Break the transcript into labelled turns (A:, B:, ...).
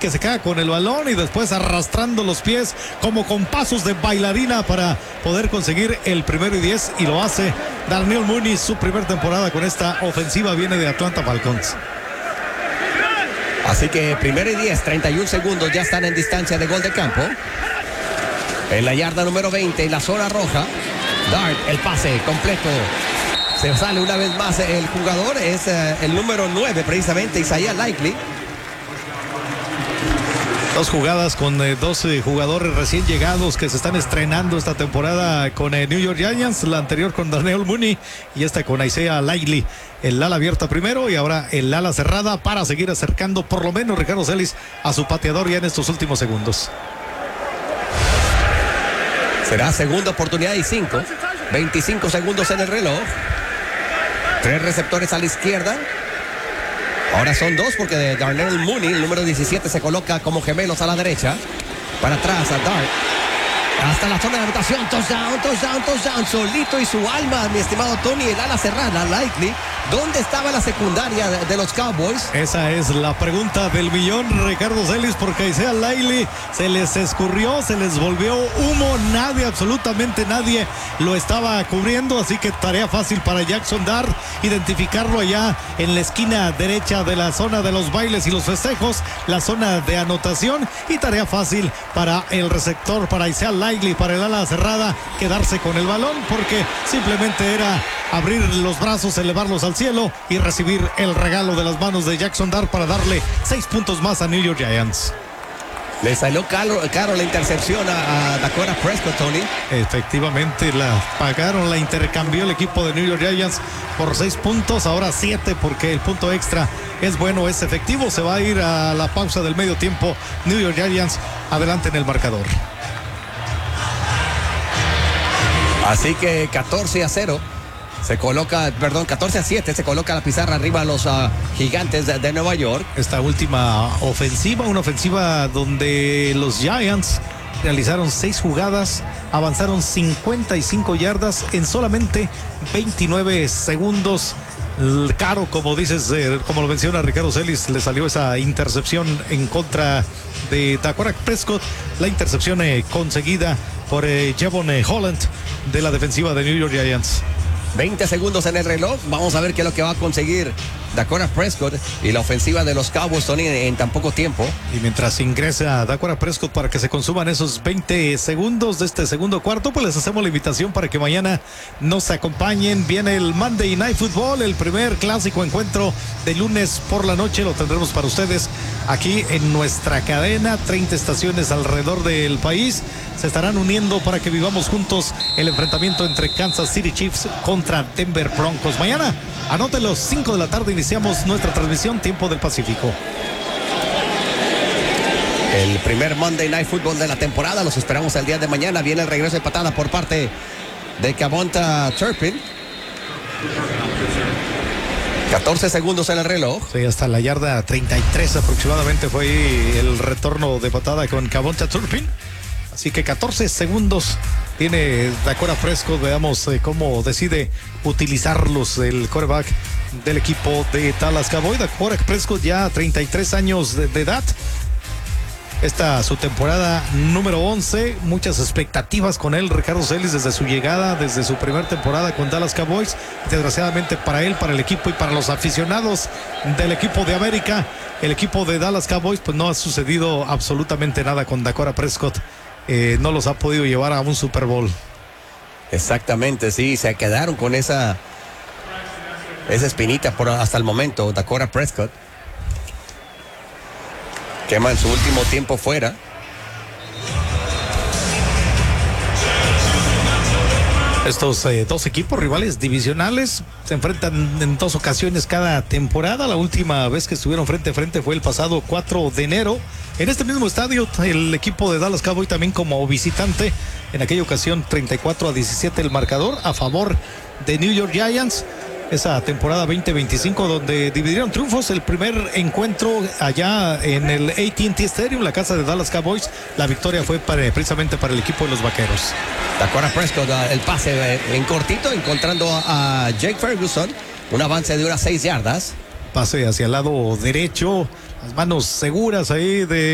A: que se queda con el balón y después arrastrando los pies como con pasos de bailarina para poder conseguir el 1º y 10, y lo hace Darnell Mooney. Su primera temporada con esta ofensiva viene de Atlanta Falcons.
B: Así que 1º y 10, 31 segundos, ya están en distancia de gol de campo. En la yarda número 20, en la zona roja. Dart, el pase completo. Se sale una vez más el jugador, es el número 9 precisamente, Isaiah Likely.
A: Dos jugadas con dos jugadores recién llegados que se están estrenando esta temporada con New York Giants. La anterior con Darnell Mooney y esta con Isaiah Likely. El ala abierta primero y ahora el ala cerrada para seguir acercando por lo menos Ricardo Celis a su pateador ya en estos últimos segundos.
B: Será segunda oportunidad y 5. 25 segundos en el reloj. 3 receptores a la izquierda. Ahora son 2 porque Darnell Mooney, el número 17, se coloca como gemelos a la derecha. Para atrás a Dart. Hasta la zona de anotación. Touchdown. Solito y su alma, mi estimado Tony, el ala cerrada, Likely. ¿Dónde estaba la secundaria de los Cowboys?
A: Esa es la pregunta del millón, Ricardo Celis, porque Isaiah Likely se les escurrió, se les volvió humo. Nadie, absolutamente nadie lo estaba cubriendo, así que tarea fácil para Jackson Dart identificarlo allá en la esquina derecha de la zona de los bailes y los festejos, la zona de anotación, y tarea fácil para el receptor, para Isaiah Likely, para el ala cerrada, quedarse con el balón, porque simplemente era abrir los brazos, elevarlos al cielo y recibir el regalo de las manos de Jackson Dart para darle 6 puntos más a New York Giants.
B: Le salió caro la intercepción a Dakota Prescott, Tony.
A: Efectivamente, la pagaron, la intercambió el equipo de New York Giants por 6 puntos, ahora 7 porque el punto extra es bueno, es efectivo. Se va a ir a la pausa del medio tiempo New York Giants adelante en el marcador.
B: Así que 14-0. Se coloca, 14-7, se coloca la pizarra arriba a los Gigantes de Nueva York.
A: Esta última ofensiva, una ofensiva donde los Giants realizaron 6 jugadas, avanzaron 55 yardas en solamente 29 segundos. Caro, como dices, como lo menciona Ricardo Celis, le salió esa intercepción en contra de Dakota Prescott, la intercepción conseguida por Javon Holland de la defensiva de New York Giants.
B: 20 segundos en el reloj. Vamos a ver qué es lo que va a conseguir Dakota Prescott y la ofensiva de los Cowboys, Tony, en tan poco tiempo.
A: Y mientras ingresa Dakota Prescott para que se consuman esos 20 segundos de este segundo cuarto, pues les hacemos la invitación para que mañana nos acompañen. Viene el Monday Night Football, el primer clásico encuentro de lunes por la noche. Lo tendremos para ustedes aquí en nuestra cadena. 30 estaciones alrededor del país se estarán uniendo para que vivamos juntos el enfrentamiento entre Kansas City Chiefs contra Denver Broncos. Mañana, anótenlo, 5 de la tarde iniciamos nuestra transmisión, tiempo del Pacífico.
B: El primer Monday Night Football de la temporada, los esperamos el día de mañana. Viene el regreso de patada por parte de Kevonta Turpin. 14 segundos en el reloj.
A: Sí, hasta la yarda 33 aproximadamente fue el retorno de patada con Kevonta Turpin. Así que 14 segundos tiene Dakota Prescott. Veamos cómo decide utilizarlos el quarterback del equipo de Dallas Cowboys. Dakota Prescott ya 33 años de edad. Esta su temporada número 11. Muchas expectativas con él, Ricardo Celis, desde su llegada, desde su primera temporada con Dallas Cowboys. Desgraciadamente para él, para el equipo y para los aficionados del equipo de América, el equipo de Dallas Cowboys, pues no ha sucedido absolutamente nada con Dakota Prescott. No los ha podido llevar a un Super Bowl.
B: Exactamente, sí, se quedaron con esa espinita hasta el momento. Dakota Prescott quema en su último tiempo fuera.
A: Estos dos equipos rivales divisionales se enfrentan en 2 ocasiones cada temporada. La última vez que estuvieron frente a frente fue el pasado 4 de enero. En este mismo estadio, el equipo de Dallas Cowboys también como visitante. En aquella ocasión 34-17 el marcador a favor de New York Giants. Esa temporada 2025 donde dividieron triunfos. El primer encuentro allá en el AT&T Stadium, la casa de Dallas Cowboys. La victoria fue precisamente para el equipo de los Vaqueros.
B: Dakota Prescott, el pase en cortito, encontrando a Jake Ferguson. Un avance de unas 6 yardas.
A: Pase hacia el lado derecho. Las manos seguras ahí de